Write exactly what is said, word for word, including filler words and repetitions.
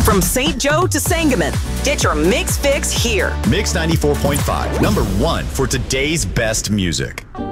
From Saint Joe to Sangamon, get your Mix Fix here. Mix ninety-four point five, number one for today's best music.